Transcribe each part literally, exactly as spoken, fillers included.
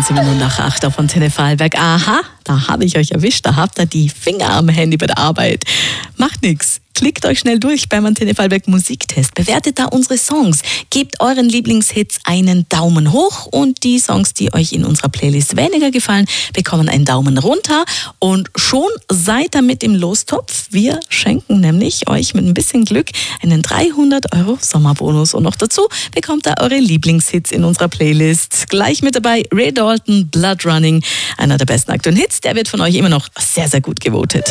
sieben Minuten nach acht auf Antenne Vorarlberg. Aha, da habe ich euch erwischt. Da habt ihr die Finger am Handy bei der Arbeit. Macht nichts. Klickt euch schnell durch beim Antenne Vorarlberg Musiktest. Bewertet da unsere Songs. Gebt euren Lieblingshits einen Daumen hoch und die Songs, die euch in unserer Playlist weniger gefallen, bekommen einen Daumen runter. Und schon seid ihr mit im Lostopf. Wir schenken nämlich euch mit ein bisschen Glück einen dreihundert Euro Sommerbonus. Und noch dazu bekommt ihr eure Lieblingshits in unserer Playlist. Gleich mit dabei Ray Dalton, Blood Running, einer der besten aktuellen Hits. Der wird von euch immer noch sehr, sehr gut gewotet.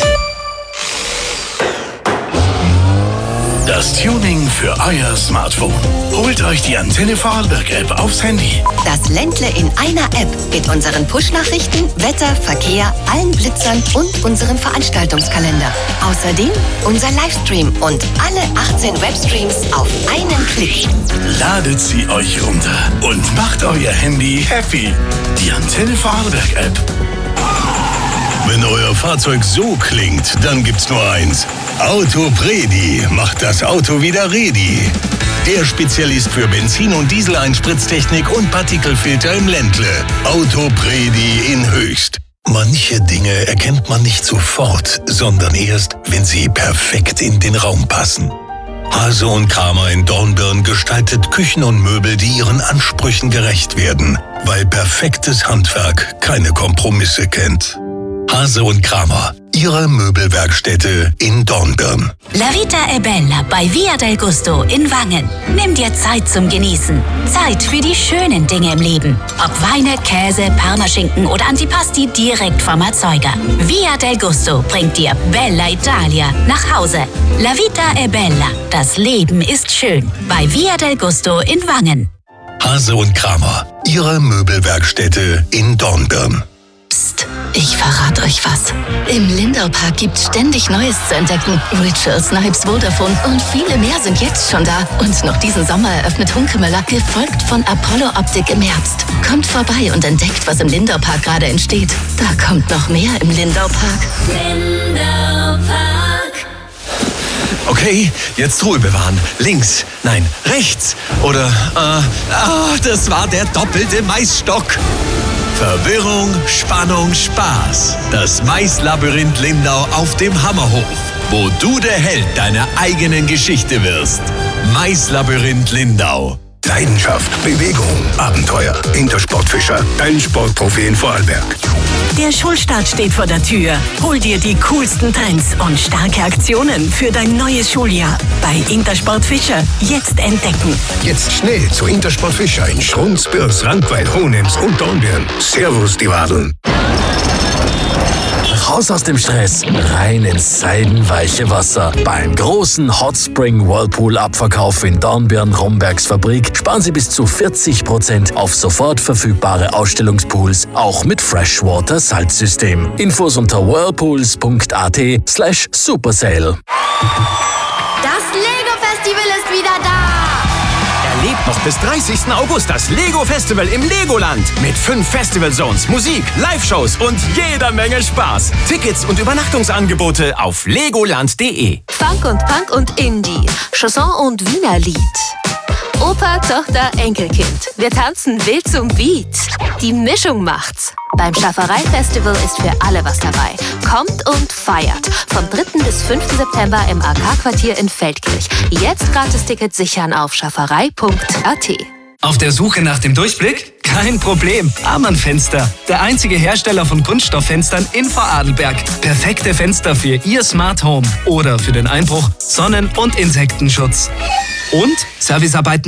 Das Tuning für euer Smartphone. Holt euch die Antenne Vorarlberg App aufs Handy. Das Ländle in einer App mit unseren Push-Nachrichten, Wetter, Verkehr, allen Blitzern und unserem Veranstaltungskalender. Außerdem unser Livestream und alle achtzehn Webstreams auf einen Klick. Ladet sie euch runter und macht euer Handy happy. Die Antenne Vorarlberg App. Wenn euer Fahrzeug so klingt, dann gibt's nur eins. Autopredi macht das Auto wieder ready. Der Spezialist für Benzin- und Dieseleinspritztechnik und Partikelfilter im Ländle. Autopredi in Höchst. Manche Dinge erkennt man nicht sofort, sondern erst, wenn sie perfekt in den Raum passen. Hase und Kramer in Dornbirn gestaltet Küchen und Möbel, die ihren Ansprüchen gerecht werden, weil perfektes Handwerk keine Kompromisse kennt. Hase und Kramer, Ihre Möbelwerkstätte in Dornbirn. La Vita è Bella bei Via del Gusto in Wangen. Nimm dir Zeit zum Genießen. Zeit für die schönen Dinge im Leben. Ob Weine, Käse, Parmaschinken oder Antipasti direkt vom Erzeuger. Via del Gusto bringt dir Bella Italia nach Hause. La Vita è Bella. Das Leben ist schön. Bei Via del Gusto in Wangen. Hase und Kramer, Ihre Möbelwerkstätte in Dornbirn. Psst, ich verrate euch was. Im Lindau Park gibt's ständig Neues zu entdecken. Richard, Snipes, Vodafone und viele mehr sind jetzt schon da. Und noch diesen Sommer eröffnet Hunkemöller, gefolgt von Apollo Optik im Herbst. Kommt vorbei und entdeckt, was im Lindau Park gerade entsteht. Da kommt noch mehr im Lindau Park. Lindau Park. Okay, jetzt Ruhe bewahren. Links, nein, rechts. Oder, äh, ah, das war der doppelte Maisstock. Verwirrung, Spannung, Spaß. Das Maislabyrinth Lindau auf dem Hammerhof, wo du der Held deiner eigenen Geschichte wirst. Maislabyrinth Lindau. Leidenschaft, Bewegung, Abenteuer. Intersportfischer, dein Sportprofi in Vorarlberg. Der Schulstart steht vor der Tür. Hol dir die coolsten Trends und starke Aktionen für dein neues Schuljahr. Bei Intersport Fischer jetzt entdecken. Jetzt schnell zu Intersport Fischer in Schrunz, Bürs, Rankweit, Hohenems und Dornbirn. Servus, die Wadeln. Raus aus dem Stress, rein ins seidenweiche Wasser. Beim großen Hot Spring Whirlpool Abverkauf in Dornbirn-Rombergs Fabrik sparen Sie bis zu vierzig Prozent auf sofort verfügbare Ausstellungspools, auch mit Freshwater Salzsystem. Infos unter whirlpools punkt at slash supersale. Das Lego-Festival ist wieder da! Erlebt noch bis dreißigsten August das Lego-Festival im Legoland. Mit fünf Festival-Zones, Musik, Live-Shows und jeder Menge Spaß. Tickets und Übernachtungsangebote auf legoland punkt de. Funk und Punk und Indie. Chanson und Wiener Lied. Opa, Tochter, Enkelkind. Wir tanzen wild zum Beat. Die Mischung macht's. Beim Schafferei-Festival ist für alle was dabei. Kommt und feiert. Vom dritten bis fünften September im A K-Quartier in Feldkirch. Jetzt Gratis-Tickets sichern auf schafferei punkt at. Auf der Suche nach dem Durchblick? Kein Problem. Amann Fenster. Der einzige Hersteller von Kunststofffenstern in Vorarlberg. Perfekte Fenster für Ihr Smart Home oder für den Einbruch, Sonnen- und Insektenschutz. Und Servicearbeiten